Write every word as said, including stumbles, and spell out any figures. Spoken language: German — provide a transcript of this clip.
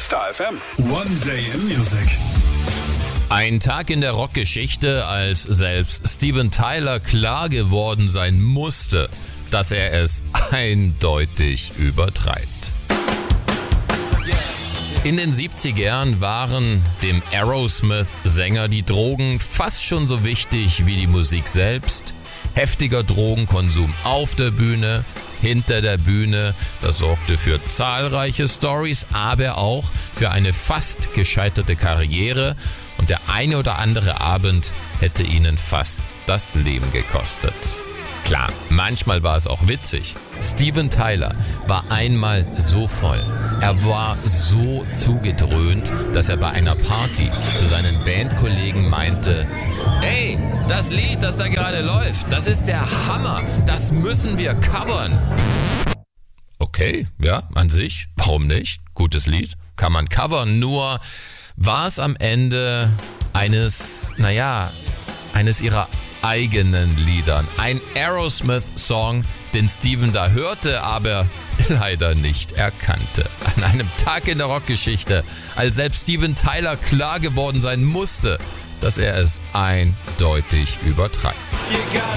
Star F M. One Day in Music. Ein Tag in der Rockgeschichte, als selbst Steven Tyler klar geworden sein musste, dass er es eindeutig übertreibt. In den siebzigern waren dem Aerosmith-Sänger die Drogen fast schon so wichtig wie die Musik selbst. Heftiger Drogenkonsum auf der Bühne, hinter der Bühne, das sorgte für zahlreiche Storys, aber auch für eine fast gescheiterte Karriere, und der eine oder andere Abend hätte ihnen fast das Leben gekostet. Klar, manchmal war es auch witzig. Steven Tyler war einmal so voll. Er war so zugedröhnt, dass er bei einer Party zu seinen Bandkollegen meinte: Ey, das Lied, das da gerade läuft, das ist der Hammer. Das müssen wir covern. Okay, ja, an sich, warum nicht? Gutes Lied, kann man covern. Nur war es am Ende eines, naja, eines ihrer eigenen Liedern. Ein Aerosmith-Song, den Steven da hörte, aber leider nicht erkannte. An einem Tag in der Rockgeschichte, als selbst Steven Tyler klar geworden sein musste, dass er es eindeutig übertreibt.